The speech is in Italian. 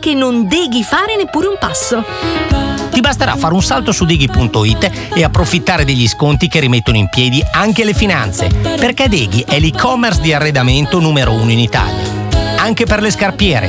che non deghi fare neppure un passo. Ti basterà fare un salto su Deghi.it e approfittare degli sconti che rimettono in piedi anche le finanze, perché Deghi è l'e-commerce di arredamento numero 1 in Italia. Anche per le scarpiere,